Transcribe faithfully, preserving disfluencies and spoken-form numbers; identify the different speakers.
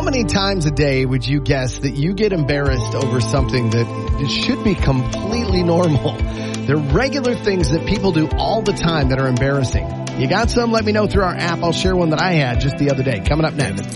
Speaker 1: many times a day would you guess that you get embarrassed over something that should be completely normal? They're regular things that people do all the time that are embarrassing. You got some? Let me know through our app. I'll share one that I had just the other day. Coming up next.